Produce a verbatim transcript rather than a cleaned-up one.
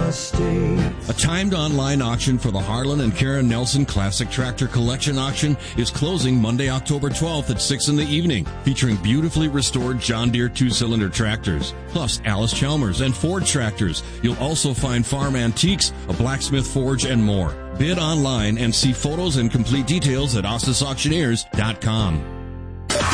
State. A timed online auction for the Harlan and Karen Nelson Classic Tractor Collection Auction is closing Monday, October twelfth at six in the evening, featuring beautifully restored John Deere two-cylinder tractors, plus Alice Chalmers and Ford tractors. You'll also find farm antiques, a blacksmith forge, and more. Bid online and see photos and complete details at ostis auctioneers dot com.